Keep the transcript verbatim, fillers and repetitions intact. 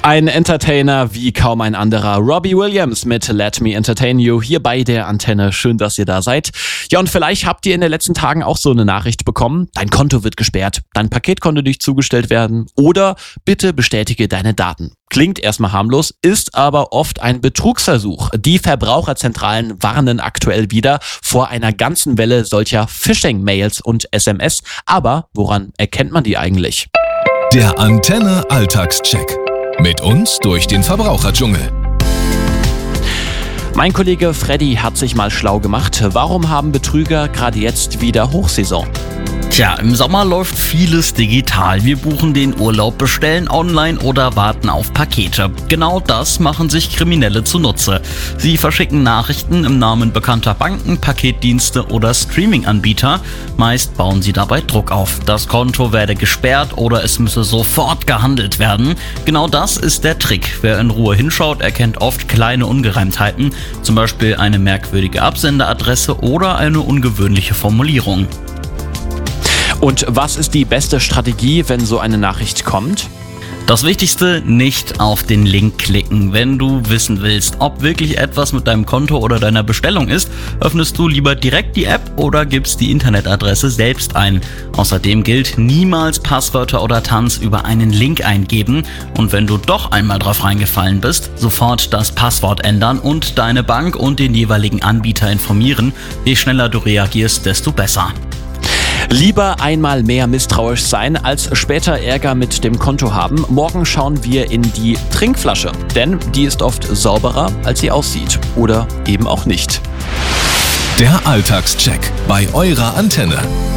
Ein Entertainer wie kaum ein anderer. Robbie Williams mit Let Me Entertain You hier bei der Antenne. Schön, dass ihr da seid. Ja, und vielleicht habt ihr in den letzten Tagen auch so eine Nachricht bekommen. Dein Konto wird gesperrt, dein Paket konnte nicht zugestellt werden oder bitte bestätige deine Daten. Klingt erstmal harmlos, ist aber oft ein Betrugsversuch. Die Verbraucherzentralen warnen aktuell wieder vor einer ganzen Welle solcher Phishing-Mails und S M S. Aber woran erkennt man die eigentlich? Der Antenne Alltagscheck. Mit uns durch den Verbraucherdschungel. Mein Kollege Freddy hat sich mal schlau gemacht. Warum haben Betrüger gerade jetzt wieder Hochsaison? Tja, im Sommer läuft vieles digital. Wir buchen den Urlaub, bestellen online oder warten auf Pakete. Genau das machen sich Kriminelle zunutze. Sie verschicken Nachrichten im Namen bekannter Banken, Paketdienste oder Streaming-Anbieter. Meist bauen sie dabei Druck auf. Das Konto werde gesperrt oder es müsse sofort gehandelt werden. Genau das ist der Trick. Wer in Ruhe hinschaut, erkennt oft kleine Ungereimtheiten, zum Beispiel eine merkwürdige Absenderadresse oder eine ungewöhnliche Formulierung. Und was ist die beste Strategie, wenn so eine Nachricht kommt? Das Wichtigste, nicht auf den Link klicken. Wenn du wissen willst, ob wirklich etwas mit deinem Konto oder deiner Bestellung ist, öffnest du lieber direkt die App oder gibst die Internetadresse selbst ein. Außerdem gilt, niemals Passwörter oder Tanz über einen Link eingeben. Und wenn du doch einmal drauf reingefallen bist, sofort das Passwort ändern und deine Bank und den jeweiligen Anbieter informieren. Je schneller du reagierst, desto besser. Lieber einmal mehr misstrauisch sein, als später Ärger mit dem Konto haben. Morgen schauen wir in die Trinkflasche, denn die ist oft sauberer, als sie aussieht. Oder eben auch nicht. Der Alltagscheck bei eurer Antenne.